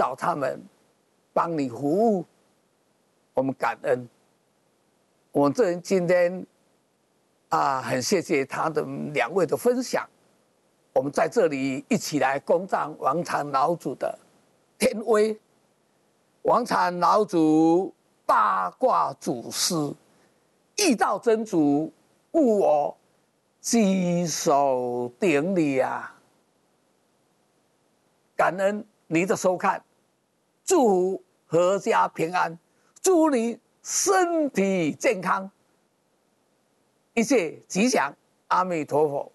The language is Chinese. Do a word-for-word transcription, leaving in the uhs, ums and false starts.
导他们，帮你服务，我们感恩。我这人今天啊，很谢谢他的两位的分享。我们在这里一起来恭赞王禅老祖的天威。王禅老祖八卦祖师，遇到真主，故我稽首顶礼啊！感恩你的收看，祝福阖家平安，祝你身体健康，一切吉祥。阿弥陀佛。